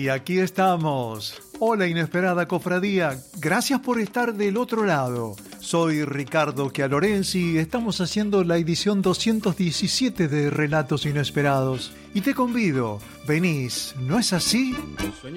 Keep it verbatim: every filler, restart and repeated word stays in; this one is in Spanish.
Y aquí estamos. Hola inesperada cofradía, gracias por estar del otro lado. Soy Ricardo Chialorenzi y estamos haciendo la edición doscientos diecisiete de Relatos Inesperados. Y te convido, venís, ¿no es así?